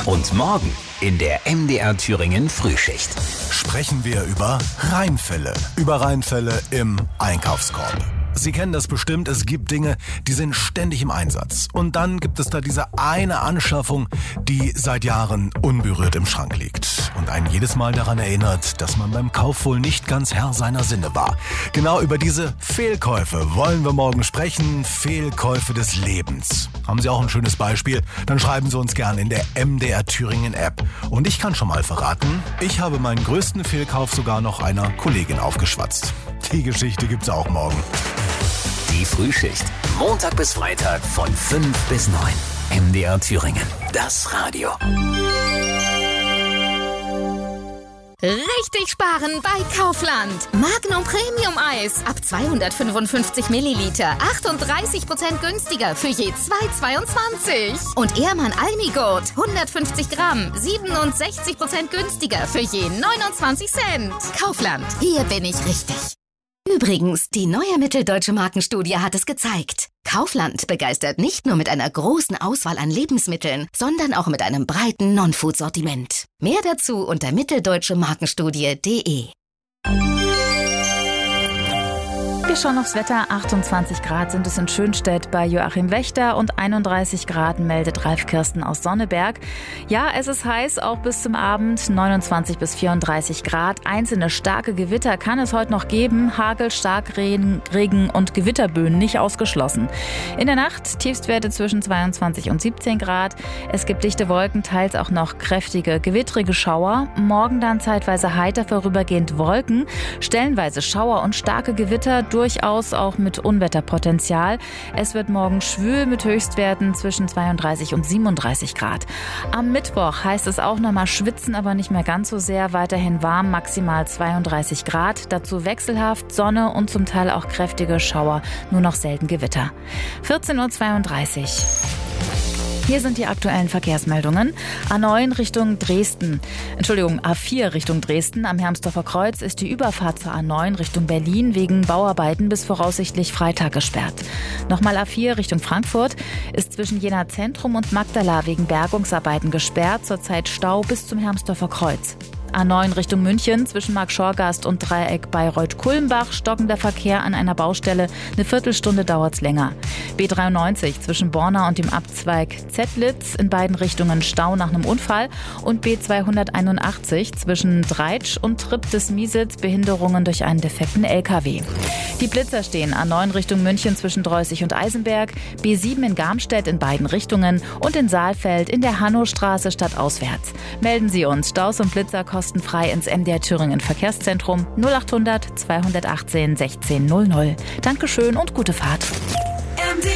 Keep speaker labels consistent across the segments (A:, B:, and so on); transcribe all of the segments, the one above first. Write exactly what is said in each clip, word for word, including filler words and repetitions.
A: Und morgen in der M D R Thüringen Frühschicht
B: sprechen wir über Reinfälle. Über Reinfälle im Einkaufskorb. Sie kennen das bestimmt, es gibt Dinge, die sind ständig im Einsatz. Und dann gibt es da diese eine Anschaffung, die seit Jahren unberührt im Schrank liegt. Und einen jedes Mal daran erinnert, dass man beim Kauf wohl nicht ganz Herr seiner Sinne war. Genau über diese Fehlkäufe wollen wir morgen sprechen. Fehlkäufe des Lebens. Haben Sie auch ein schönes Beispiel? Dann schreiben Sie uns gerne in der M D R Thüringen App. Und ich kann schon mal verraten, ich habe meinen größten Fehlkauf sogar noch einer Kollegin aufgeschwatzt. Die Geschichte gibt's auch morgen.
A: Die Frühschicht. Montag bis Freitag von fünf bis neun. M D R Thüringen. Das Radio.
C: Richtig sparen bei Kaufland. Magnum Premium Eis ab zweihundertfünfundfünfzig Milliliter. achtunddreißig Prozent günstiger für je zwei Euro zweiundzwanzig. Und Ehrmann Almigurt hundertfünfzig Gramm. siebenundsechzig Prozent günstiger für je neunundzwanzig Cent. Kaufland. Hier bin ich richtig. Übrigens, die neue Mitteldeutsche Markenstudie hat es gezeigt. Kaufland begeistert nicht nur mit einer großen Auswahl an Lebensmitteln, sondern auch mit einem breiten Non-Food-Sortiment. Mehr dazu unter mitteldeutsche markenstudie punkt de.
D: Wir schauen aufs Wetter. achtundzwanzig Grad sind es in Schönstedt bei Joachim Wächter und einunddreißig Grad meldet Ralf Kirsten aus Sonneberg. Ja, es ist heiß, auch bis zum Abend. neunundzwanzig bis vierunddreißig Grad. Einzelne starke Gewitter kann es heute noch geben. Hagel, Starkregen Regen und Gewitterböen nicht ausgeschlossen. In der Nacht Tiefstwerte zwischen zweiundzwanzig und siebzehn Grad. Es gibt dichte Wolken, teils auch noch kräftige, gewittrige Schauer. Morgen dann zeitweise heiter vorübergehend Wolken. Stellenweise Schauer und starke Gewitter, durchaus auch mit Unwetterpotenzial. Es wird morgen schwül mit Höchstwerten zwischen zweiunddreißig und siebenunddreißig Grad. Am Mittwoch heißt es auch nochmal schwitzen, aber nicht mehr ganz so sehr. Weiterhin warm, maximal zweiunddreißig Grad. Dazu wechselhaft Sonne und zum Teil auch kräftige Schauer, nur noch selten Gewitter. vierzehn Uhr zweiunddreißig. Hier sind die aktuellen Verkehrsmeldungen. A neun Richtung Dresden, Entschuldigung, A vier Richtung Dresden. Am Hermsdorfer Kreuz ist die Überfahrt zur A neun Richtung Berlin wegen Bauarbeiten bis voraussichtlich Freitag gesperrt. Nochmal A vier Richtung Frankfurt ist zwischen Jena Zentrum und Magdala wegen Bergungsarbeiten gesperrt. Zurzeit Stau bis zum Hermsdorfer Kreuz. A neun Richtung München zwischen Markschorgast und Dreieck Bayreuth-Kulmbach stockender Verkehr an einer Baustelle. Eine Viertelstunde dauert's länger. B dreiundneunzig zwischen Borna und dem Abzweig Zettlitz in beiden Richtungen Stau nach einem Unfall. Und B zweihunderteinundachtzig zwischen Dreitsch und Tripp des Miesitz Behinderungen durch einen defekten L K W. Die Blitzer stehen A neun Richtung München zwischen Dreußig und Eisenberg. B sieben in Garmstedt in beiden Richtungen und in Saalfeld in der Hannostraße stadtauswärts. Melden Sie uns Staus und Blitzer kostenfrei ins M D R Thüringen Verkehrszentrum null achthundert zweihundertachtzehn sechzehn null null. Dankeschön und gute Fahrt.
A: M D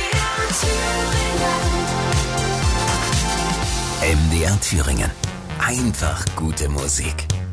A: R Thüringen. M D R Thüringen. Einfach gute Musik.